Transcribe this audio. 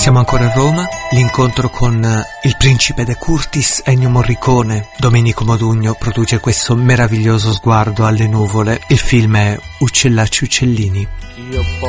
Siamo ancora a Roma, l'incontro con il principe De Curtis, Ennio Morricone. Domenico Modugno produce questo meraviglioso sguardo alle nuvole. Il film è Uccellacci uccellini.